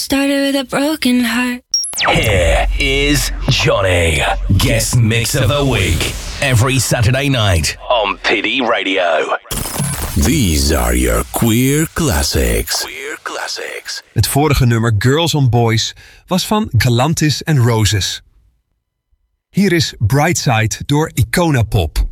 Started with a broken heart. Here is Johnny, guest mix of the week, every Saturday night on PD Radio. These are your queer classics. Het vorige nummer Girls on Boys was van Galantis and Roses. Hier is Brightside door Icona Pop.